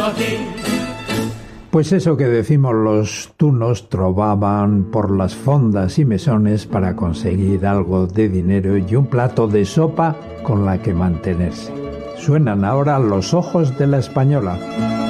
Pues eso que decimos los tunos trovaban por las fondas y mesones para conseguir algo de dinero y un plato de sopa con la que mantenerse. Suenan ahora Los ojos de la española.